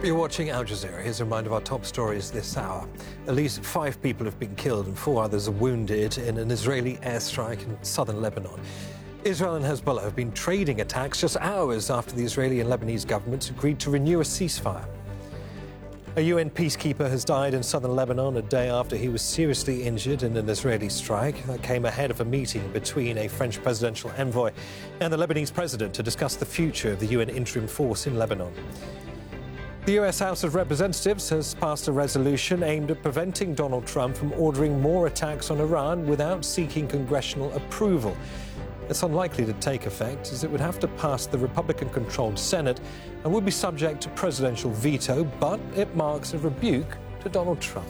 You're watching Al Jazeera. Here's a reminder of our top stories this hour. At least 5 people have been killed and 4 others are wounded in an Israeli airstrike in southern Lebanon. Israel and Hezbollah have been trading attacks just hours after the Israeli and Lebanese governments agreed to renew a ceasefire. A UN peacekeeper has died in southern Lebanon a day after he was seriously injured in an Israeli strike. That came ahead of a meeting between a French presidential envoy and the Lebanese president to discuss the future of the UN interim force in Lebanon. The US House of Representatives has passed a resolution aimed at preventing Donald Trump from ordering more attacks on Iran without seeking congressional approval. It's unlikely to take effect, as it would have to pass the Republican-controlled Senate and would be subject to presidential veto, but it marks a rebuke to Donald Trump.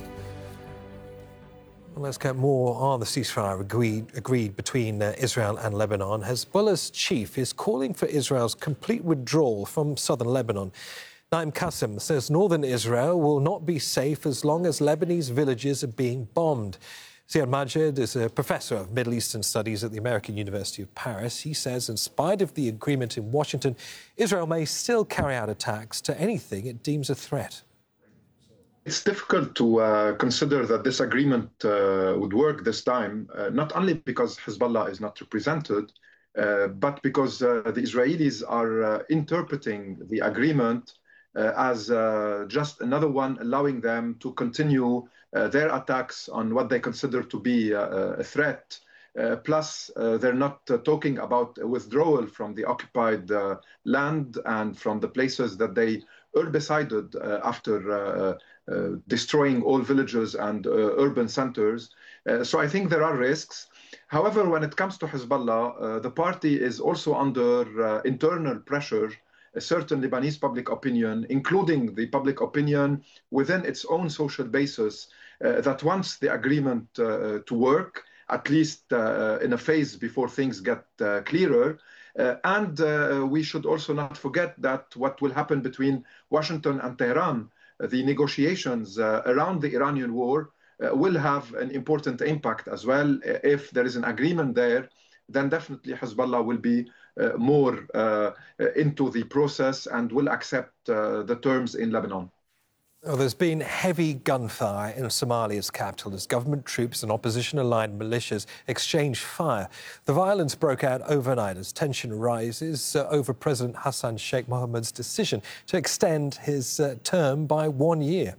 Well, let's get more on the ceasefire agreed between Israel and Lebanon. Hezbollah's chief is calling for Israel's complete withdrawal from southern Lebanon. Naim Qassem says northern Israel will not be safe as long as Lebanese villages are being bombed. Ziad Majid is a professor of Middle Eastern Studies at the American University of Paris. He says in spite of the agreement in Washington, Israel may still carry out attacks to anything it deems a threat. It's difficult to consider that this agreement would work this time, not only because Hezbollah is not represented, but because the Israelis are interpreting the agreement as just another one allowing them to continue their attacks on what they consider to be a threat. Plus, they're not talking about a withdrawal from the occupied land and from the places that they herbicided after destroying all villages and urban centers. So I think there are risks. However, when it comes to Hezbollah, the party is also under internal pressure. A certain Lebanese public opinion, including the public opinion within its own social basis, that wants the agreement to work, at least in a phase before things get clearer. And we should also not forget that what will happen between Washington and Tehran, the negotiations around the Iranian war, will have an important impact as well. If there is an agreement there, then definitely Hezbollah will be more into the process and will accept the terms in Lebanon. Well, there's been heavy gunfire in Somalia's capital as government troops and opposition-aligned militias exchange fire. The violence broke out overnight as tension rises over President Hassan Sheikh Mohammed's decision to extend his term by 1 year.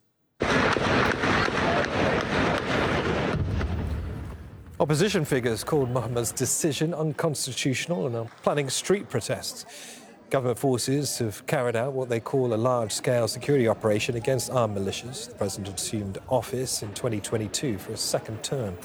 Opposition figures called Mohammed's decision unconstitutional and are planning street protests. Government forces have carried out what they call a large-scale security operation against armed militias. The president assumed office in 2022 for a second term.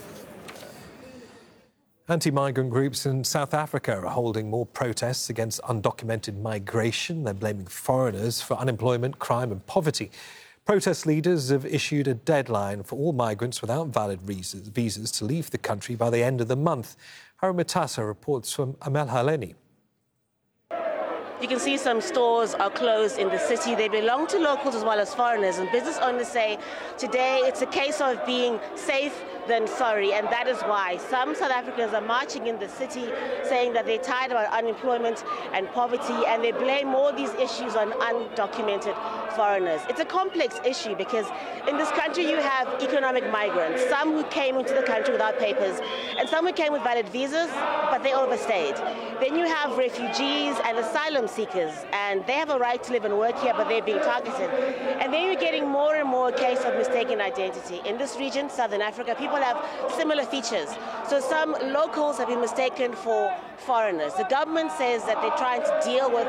Anti-migrant groups in South Africa are holding more protests against undocumented migration. They're blaming foreigners for unemployment, crime and poverty. Protest leaders have issued a deadline for all migrants without valid visas to leave the country by the end of the month. Harun Matassa reports from Amel Haleni. You can see some stores are closed in the city. They belong to locals as well as foreigners. And business owners say today it's a case of being safe than sorry. And that is why some South Africans are marching in the city saying that they're tired about unemployment and poverty. And they blame all these issues on undocumented foreigners. It's a complex issue because in this country you have economic migrants, some who came into the country without papers and some who came with valid visas, but they overstayed. Then you have refugees and asylum seekers, and they have a right to live and work here, but they're being targeted. And then you're getting more and more case of mistaken identity. In this region, Southern Africa, people have similar features. So some locals have been mistaken for foreigners. The government says that they're trying to deal with